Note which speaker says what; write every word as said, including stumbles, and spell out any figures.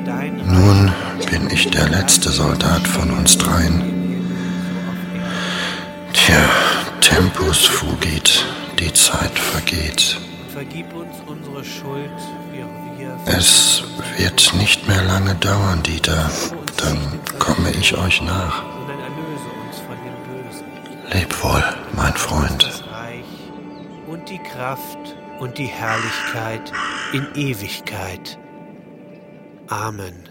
Speaker 1: Nun bin ich der letzte Soldat von uns dreien. Tja, Tempus fugit, die Zeit vergeht.
Speaker 2: Vergib uns unsere Schuld, wie auch wir.
Speaker 1: Es wird nicht mehr lange dauern, Dieter, dann komme ich euch nach.
Speaker 2: Sondern erlöse uns von dem Bösen.
Speaker 1: Leb wohl, mein Freund.
Speaker 2: Das Reich und die Kraft und die Herrlichkeit in Ewigkeit. Amen.